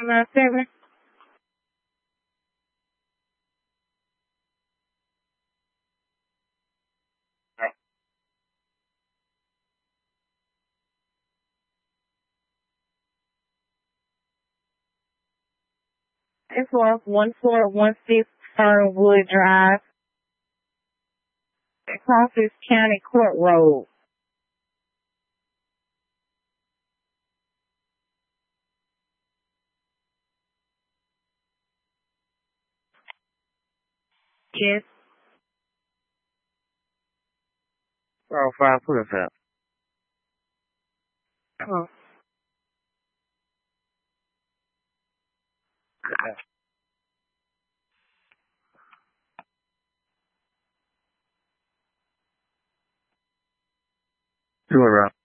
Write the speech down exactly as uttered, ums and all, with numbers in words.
nine seven. It's for one four one six Fernwood Drive, Crawford County Court Road. Yes. Oh, five foot up. Oh. Two around.